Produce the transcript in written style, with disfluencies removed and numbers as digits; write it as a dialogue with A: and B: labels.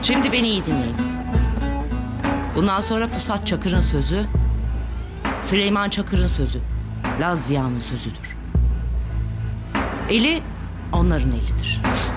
A: Şimdi beni iyi dinleyin. Bundan sonra Pusat Çakır'ın sözü, Süleyman Çakır'ın sözü, Laz Ziya'nın sözüdür. Eli onların elidir.